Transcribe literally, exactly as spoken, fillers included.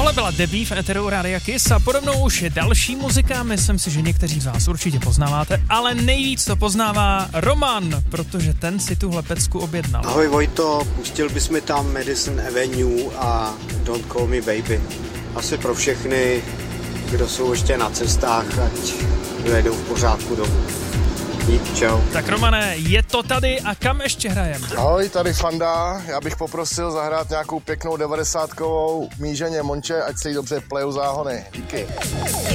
Tohle byla The Beef, Eteru Rádia Kiss a podobnou už je další muzika. Myslím si, že někteří z vás určitě poznáváte, ale nejvíc to poznává Roman, protože ten si tuhle pecku objednal. Ahoj Vojto, pustil bys mi tam Madison Avenue a Don't Call Me Baby. Asi pro všechny, kdo jsou ještě na cestách, ať dojedou v pořádku domů. Dík, čau. Tak Romane, je to tady a kam ještě hrajem? Ahoj, tady Fanda, já bych poprosil zahrát nějakou pěknou devadesátkovou mý ženě Monče, ať se jí dobře plejou záhony. Díky.